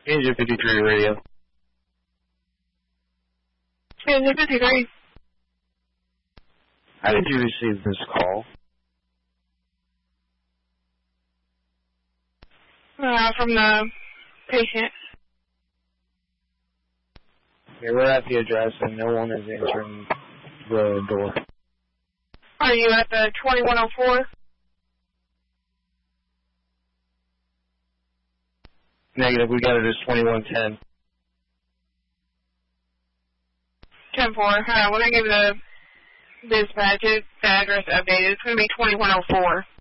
Engine 53 radio. Engine 53. How did you receive this call? From the patient. Okay, we're at the address and no one is entering the door. Are you at the 2104? Negative, we got it as 2110. 10-4. When I give the dispatch, the address updated, it's going to be 2104.